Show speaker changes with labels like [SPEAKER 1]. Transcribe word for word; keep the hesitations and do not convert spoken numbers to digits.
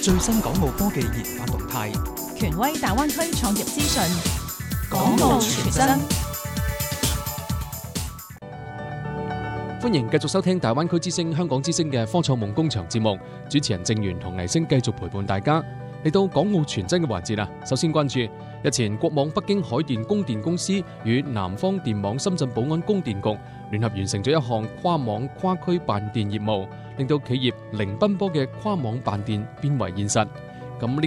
[SPEAKER 1] 最新港澳科技研發動態，
[SPEAKER 2] 權威大灣區創業資訊，
[SPEAKER 1] 港澳全真。
[SPEAKER 3] 歡迎繼續收聽大灣區之聲、香港之聲嘅科創夢工場節目，主持人鄭源同倪星繼續陪伴大家嚟到港澳全真嘅環節啦。首先關注日前國網北京海電供電公司與南方電網深圳寶安供電局聯合完成咗一項跨網跨區辦電業務，令到企業零奔波嘅跨網辦電變為現實。咁呢